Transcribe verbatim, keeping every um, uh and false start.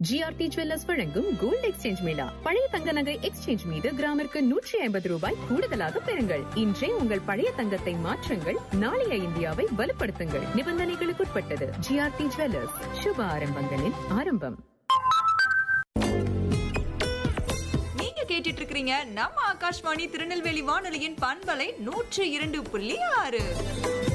GRT jewellers வழங்கும் gold exchange Mela. பழைய தங்க நகை எக்ஸ்சேஞ்ச் மீது கிராமிற்கு நூற்றி ஐம்பது ரூபாய் கூடுதலாக பெறுங்கள். இன்றே உங்கள் பழைய தங்கத்தை மாற்றுங்கள், நாளைய இந்தியாவை வலுப்படுத்துங்கள். நிபந்தனைகளுக்குட்பட்டது. ஜிஆர்டி ஜுவல்லர்ஸ், சுப ஆரம்பங்களின் ஆரம்பம். நீங்க கேட்டுட்டு இருக்கிறீங்க நம்ம ஆகாஷ்வாணி திருநெல்வேலி வானொலியின் பண்பலை நூற்றி இரண்டு புள்ளி ஆறு.